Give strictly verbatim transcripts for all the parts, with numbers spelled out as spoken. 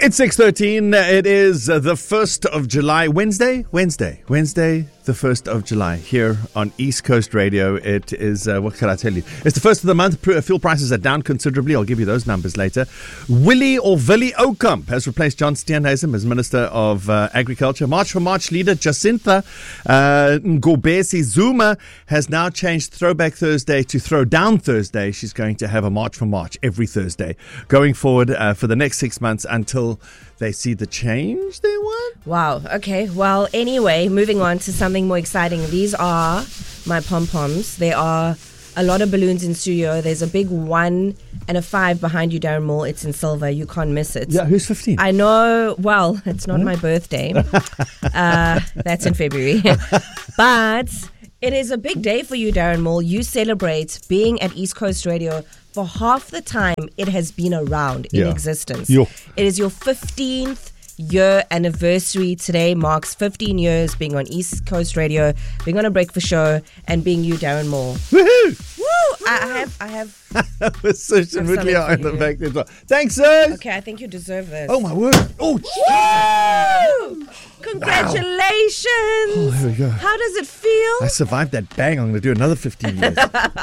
It's six thirteen. It is uh, the first of July. Wednesday? Wednesday. Wednesday, the first of July. Here on East Coast Radio. It is, uh, what can I tell you? It's the first of the month. Fuel prices are down considerably. I'll give you those numbers later. Willie or Willie Okamp has replaced John Steenhuisen as Minister of uh, Agriculture. March for March leader Jacinta uh, Ngobesi Zuma has now changed Throwback Thursday to Throwdown Thursday. She's going to have a March for March every Thursday going forward uh, for the next six months until they see the change they want. Wow. Okay. Well, anyway, moving on to something more exciting. These are my pom-poms. There are a lot of balloons in studio. There's a big one and a five behind you, Darren Moore. It's in silver. You can't miss it. Yeah, who's fifteen? I know. Well, it's not my birthday. uh, that's in February. But it is a big day for you, Darren Moore. You celebrate being at East Coast Radio for half the time it has been around in Yeah. existence. Yo. It is your fifteenth year anniversary. Today marks fifteen years being on East Coast Radio, being on a breakfast show, and being you, Darren Moore. Woohoo! Woo! I, I have, I have. With Sush and I've Whitley done it on for the you. back as well. Thanks, sir. Okay, I think you deserve this. Oh, my word. Oh, Woo! Congratulations! Oh, there we go. How does it feel? I survived that bang. I'm going to do another fifteen years.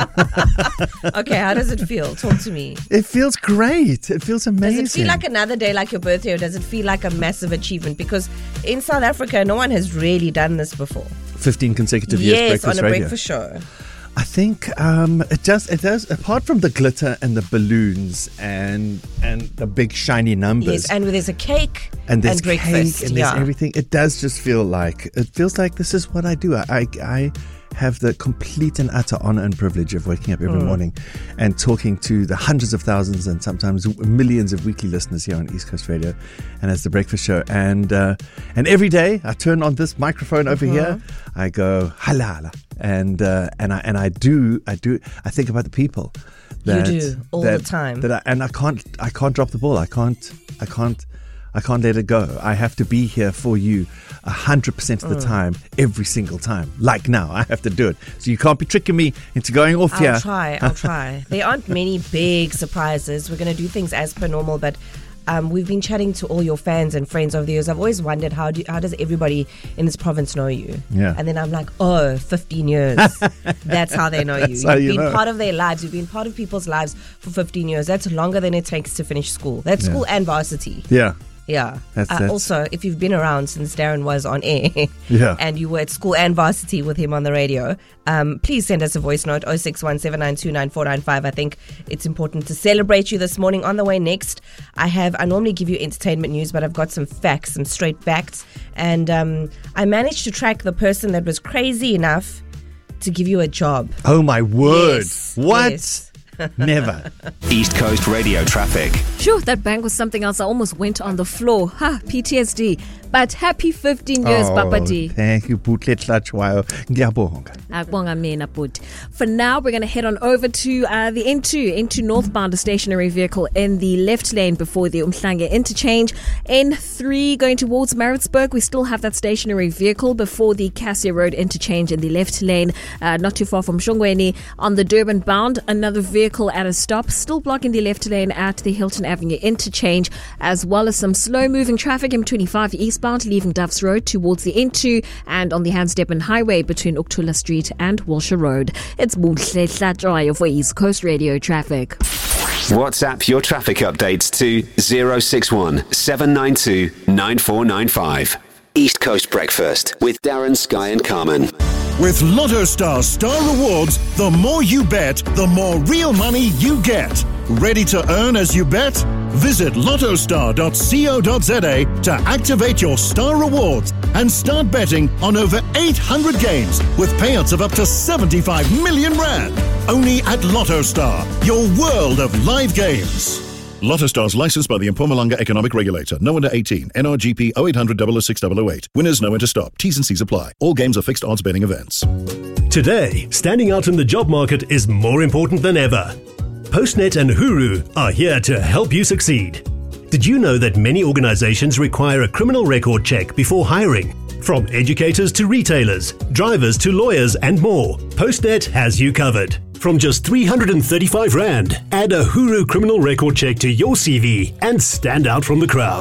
Okay, how does it feel? Talk to me. It feels great. It feels amazing. Does it feel like another day like your birthday, or does it feel like a massive achievement? Because in South Africa, no one has really done this before. fifteen consecutive years Yes, breakfast on a radio. breakfast show. I think um, it does. It does. Apart from the glitter and the balloons and and the big shiny numbers, Yes, and there's a cake and there's breakfast. cake and there's yeah. everything. It does just feel like it feels like this is what I do. I I, I have the complete and utter honor and privilege of waking up every Mm. morning and talking to the hundreds of thousands and sometimes millions of weekly listeners here on East Coast Radio, and as the breakfast show. And uh, and every day I turn on this microphone over Mm-hmm. here. I go halala, and uh, and I and I do I do I think about the people. That, do, all that, the time. That I, and I can't I can't drop the ball. I can't I can't. I can't let it go. I have to be here for you one hundred percent of the Mm. time, every single time. Like now, I have to do it. So you can't be tricking me into going off I'll here. try, I'll try. There aren't many big surprises. We're going to do things as per normal, but um, we've been chatting to all your fans and friends over the years. I've always wondered, how do how does everybody in this province know you? Yeah. And then I'm like, oh, fifteen years. That's how they know you. That's You've how you been know. part of their lives. You've been part of people's lives for fifteen years. That's longer than it takes to finish school. That's Yeah. school and varsity. Yeah. Yeah. That's- uh, that's- also, if you've been around since Darren was on air Yeah. and you were at school and varsity with him on the radio, um, please send us a voice note, oh six one seven nine two nine four nine five. I think it's important to celebrate you this morning. On the way next, I have, I normally give you entertainment news, but I've got some facts, some straight facts. And um, I managed to track the person that was crazy enough to give you a job. Oh my word. Yes, What? yes. Never. East Coast Radio traffic. Sure, that bang was something else. I almost went on the floor. Ha, P T S D. But happy fifteen years, Oh, Papa D. thank you, Butle Tlatshwayo. Ngiyabonga. Akubonga mina, bhuti. For now, we're going to head on over to uh, the N two, N two northbound, a stationary vehicle in the left lane before the Umhlanga interchange. N three going towards Maritzburg, we still have that stationary vehicle before the Cassia Road interchange in the left lane, uh, not too far from Shongweni. On the Durban bound, another vehicle at a stop, still blocking the left lane at the Hilton Avenue interchange, as well as some slow-moving traffic M twenty-five eastbound, leaving Duffs Road towards the N two, and on the Hans-Deppen Highway between Uktula Street and Walsher Road. It's Buhle Tlatshwayo for East Coast Radio traffic. WhatsApp your traffic updates to zero six one seven nine two nine four nine five. East Coast Breakfast with Darren, Sky and Carmen. With Lotto Star Star Rewards, the more you bet, the more real money you get. Ready to earn as you bet? Visit lottostar dot co dot za to activate your Star Rewards and start betting on over eight hundred games with payouts of up to seventy-five million rand. Only at Lotto Star, your world of live games. Lotto Star's licensed by the Mpumalanga Economic Regulator. No under eighteen. N R G P oh eight hundred double oh six double oh eight. Winners know when to stop. T's and C's apply. All games are fixed odds betting events. Today, standing out in the job market is more important than ever. Postnet and Huru are here to help you succeed. Did you know that many organizations require a criminal record check before hiring? From educators to retailers, drivers to lawyers and more, Postnet has you covered. From just three hundred thirty-five rand, add a Huru criminal record check to your C V and stand out from the crowd.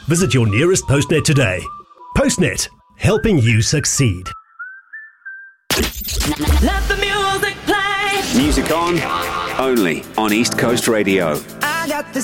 Visit your nearest Postnet today. Postnet, helping you succeed. Let the music play. Music on, only on East Coast Radio. I got this